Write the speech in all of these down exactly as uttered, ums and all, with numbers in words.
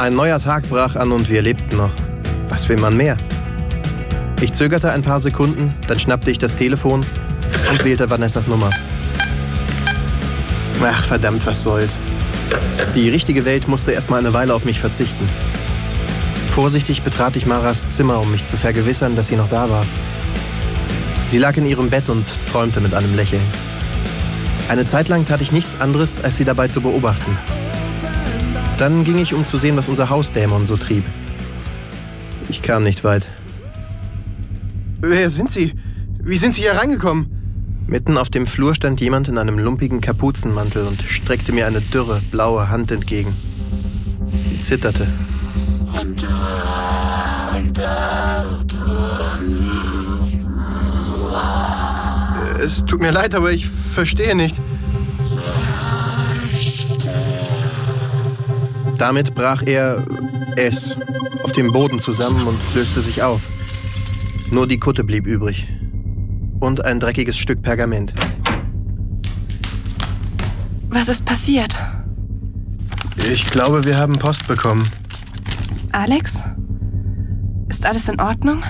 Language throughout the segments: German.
Ein neuer Tag brach an und wir lebten noch. Was will man mehr? Ich zögerte ein paar Sekunden, dann schnappte ich das Telefon und wählte Vanessas Nummer. Ach, verdammt, was soll's. Die richtige Welt musste erst mal eine Weile auf mich verzichten. Vorsichtig betrat ich Maras Zimmer, um mich zu vergewissern, dass sie noch da war. Sie lag in ihrem Bett und träumte mit einem Lächeln. Eine Zeit lang tat ich nichts anderes, als sie dabei zu beobachten. Dann ging ich, um zu sehen, was unser Hausdämon so trieb. Ich kam nicht weit. Wer sind Sie? Wie sind Sie hier reingekommen? Mitten auf dem Flur stand jemand in einem lumpigen Kapuzenmantel und streckte mir eine dürre, blaue Hand entgegen. Sie zitterte. Es tut mir leid, aber ich verstehe nicht. Damit brach er es auf dem Boden zusammen und löste sich auf. Nur die Kutte blieb übrig. Und ein dreckiges Stück Pergament. Was ist passiert? Ich glaube, wir haben Post bekommen. Alex? Ist alles in Ordnung?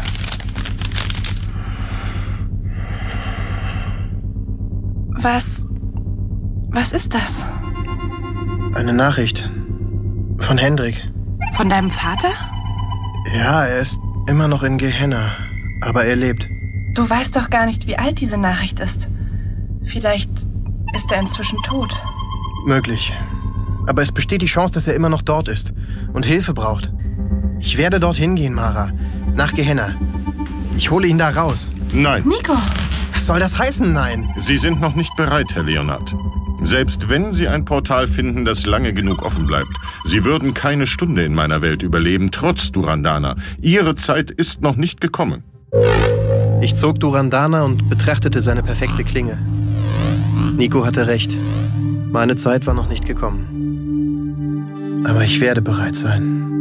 Was... Was ist das? Eine Nachricht. Von Hendrik. Von deinem Vater? Ja, er ist immer noch in Gehenna. Aber er lebt. Du weißt doch gar nicht, wie alt diese Nachricht ist. Vielleicht ist er inzwischen tot. Möglich. Aber es besteht die Chance, dass er immer noch dort ist und Hilfe braucht. Ich werde dorthin gehen, Mara. Nach Gehenna. Ich hole ihn da raus. Nein. Nico! Was soll das heißen, nein? Sie sind noch nicht bereit, Herr Leonard. Selbst wenn Sie ein Portal finden, das lange genug offen bleibt. Sie würden keine Stunde in meiner Welt überleben, trotz Durandana. Ihre Zeit ist noch nicht gekommen. Ich zog Durandana und betrachtete seine perfekte Klinge. Nico hatte recht. Meine Zeit war noch nicht gekommen. Aber ich werde bereit sein.